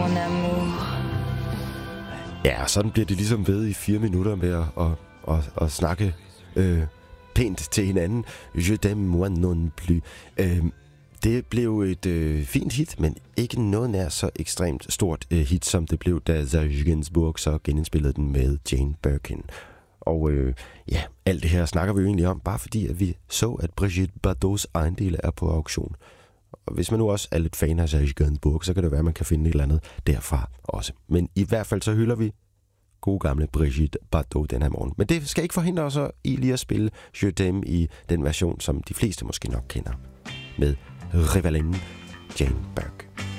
mon amour. Ja, sådan bliver det ligesom ved i 4 minutter med at snakke pænt til hinanden. Je t'aime moi non plus. Det blev et fint hit, men ikke noget nær så ekstremt stort hit, som det blev, da Serge Gainsbourg så genindspillede den med Jane Birkin. Og ja, alt det her snakker vi jo egentlig om, bare fordi at vi så, at Brigitte Bardots ejendele er på auktion. Og hvis man nu også er lidt fan af Serge Gainsbourg, så kan det være, at man kan finde et eller andet derfra også. Men i hvert fald så hylder vi gode gamle Brigitte Bardot den her morgen. Men det skal ikke forhindre os i lige at spille Je t'aime i den version, som de fleste måske nok kender, med rivalinden Jane Birkin.